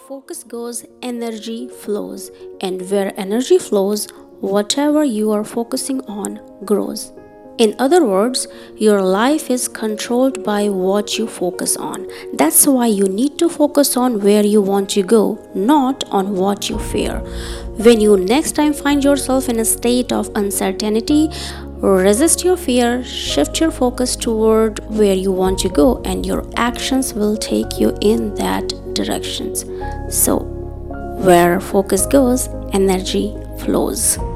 focus goes, energy flows, and where energy flows, whatever you are focusing on grows. In other words, your life is controlled by what you focus on. That's why you need to focus on where you want to go, not on what you fear. When you next time find yourself in a state of uncertainty, resist your fear, shift your focus toward where you want to go, and your actions will take you in that direction. So, where focus goes, energy flows.